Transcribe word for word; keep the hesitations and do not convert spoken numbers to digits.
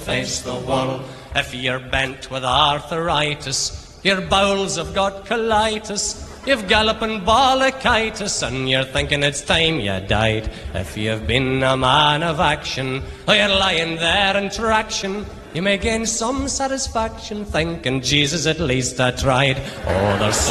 face the world. If you're bent with arthritis, your bowels have got colitis, you've galloping bronchitis, and you're thinking it's time you died. If you've been a man of action, or you're lying there in traction, you may gain some satisfaction thinking, Jesus, at least I tried. Oh, there's